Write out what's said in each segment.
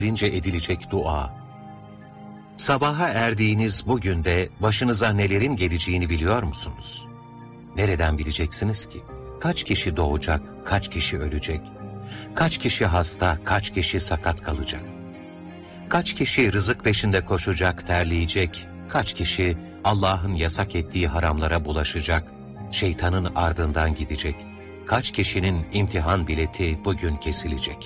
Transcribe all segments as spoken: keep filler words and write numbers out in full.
rince edilecek dua. Sabaha erdiğiniz bu günde başınıza nelerin geleceğini biliyor musunuz? Nereden bileceksiniz ki? Kaç kişi doğacak, kaç kişi ölecek? Kaç kişi hasta, kaç kişi sakat kalacak? Kaç kişi rızık peşinde koşacak, terleyecek? Kaç kişi Allah'ın yasak ettiği haramlara bulaşacak, şeytanın ardından gidecek? Kaç kişinin imtihan bileti bugün kesilecek?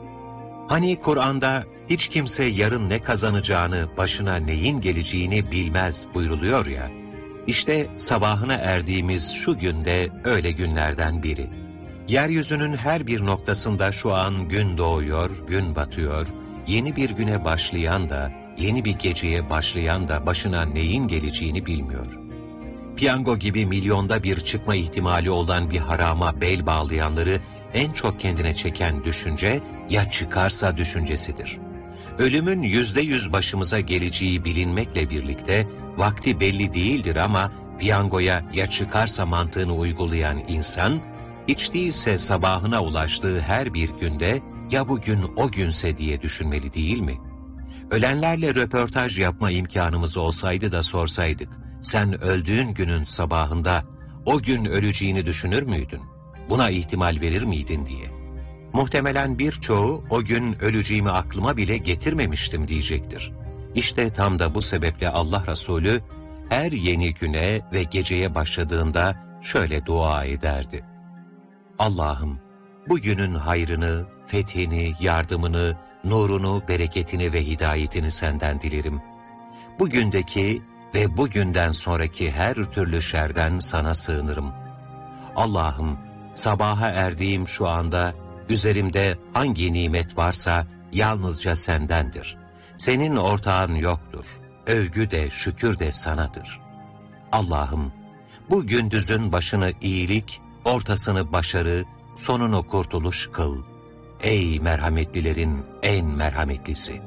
Hani Kur'an'da hiç kimse yarın ne kazanacağını, başına neyin geleceğini bilmez buyruluyor ya, işte sabahına erdiğimiz şu günde öyle günlerden biri. Yeryüzünün her bir noktasında şu an gün doğuyor, gün batıyor, yeni bir güne başlayan da, yeni bir geceye başlayan da başına neyin geleceğini bilmiyor. Piyango gibi milyonda bir çıkma ihtimali olan bir harama bel bağlayanları en çok kendine çeken düşünce, ya çıkarsa düşüncesidir. Ölümün yüzde yüz başımıza geleceği bilinmekle birlikte, vakti belli değildir ama piyangoya ya çıkarsa mantığını uygulayan insan, hiç değilse sabahına ulaştığı her bir günde, ya bugün o günse diye düşünmeli değil mi? Ölenlerle röportaj yapma imkanımız olsaydı da sorsaydık, sen öldüğün günün sabahında o gün öleceğini düşünür müydün? Buna ihtimal verir miydin diye. Muhtemelen birçoğu o gün öleceğimi aklıma bile getirmemiştim diyecektir. İşte tam da bu sebeple Allah Resulü her yeni güne ve geceye başladığında şöyle dua ederdi. Allah'ım bugünün hayrını, fethini, yardımını, nurunu, bereketini ve hidayetini senden dilerim. Bugündeki ve bugünden sonraki her türlü şerden sana sığınırım. Allah'ım sabaha erdiğim şu anda üzerimde hangi nimet varsa yalnızca sendendir. Senin ortağın yoktur. Övgü de şükür de sanadır. Allah'ım bu gündüzün başını iyilik, ortasını başarı, sonunu kurtuluş kıl. Ey merhametlilerin en merhametlisi.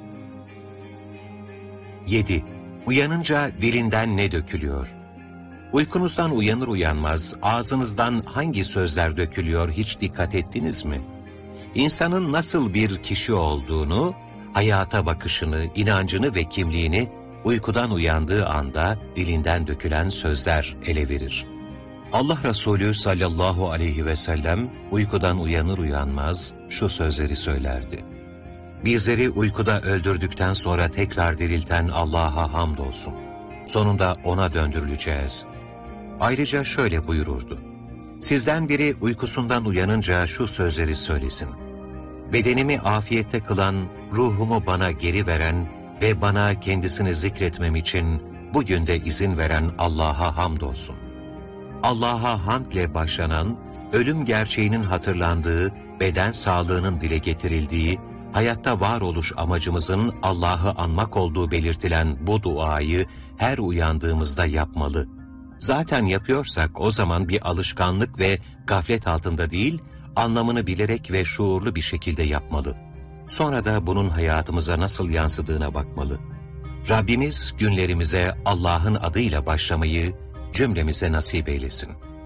yedi. Uyanınca dilinden ne dökülüyor? Uykunuzdan uyanır uyanmaz ağzınızdan hangi sözler dökülüyor hiç dikkat ettiniz mi? İnsanın nasıl bir kişi olduğunu, hayata bakışını, inancını ve kimliğini uykudan uyandığı anda dilinden dökülen sözler ele verir. Allah Resulü sallallahu aleyhi ve sellem uykudan uyanır uyanmaz şu sözleri söylerdi. Bizleri uykuda öldürdükten sonra tekrar dirilten Allah'a hamdolsun. Sonunda O'na döndürüleceğiz. Ayrıca şöyle buyururdu. Sizden biri uykusundan uyanınca şu sözleri söylesin. Bedenimi afiyette kılan, ruhumu bana geri veren ve bana kendisini zikretmem için bugün de izin veren Allah'a hamdolsun. Allah'a hamdle başlanan, ölüm gerçeğinin hatırlandığı, beden sağlığının dile getirildiği, hayatta varoluş amacımızın Allah'ı anmak olduğu belirtilen bu duayı her uyandığımızda yapmalı. Zaten yapıyorsak o zaman bir alışkanlık ve gaflet altında değil, anlamını bilerek ve şuurlu bir şekilde yapmalı. Sonra da bunun hayatımıza nasıl yansıdığına bakmalı. Rabbimiz günlerimize Allah'ın adıyla başlamayı cümlemize nasip eylesin.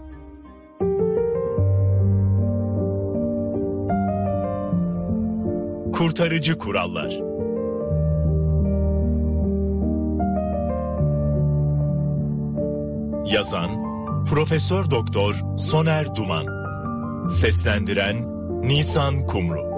Kurtarıcı kurallar. Yazan Profesör Doktor Soner Duman. Seslendiren Nisan Kumru.